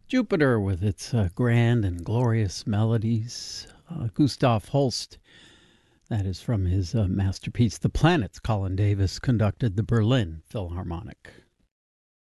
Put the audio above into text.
Jupiter with its grand and glorious melodies. Gustav Holst, that is from his masterpiece The Planets. Colin Davis conducted the Berlin Philharmonic.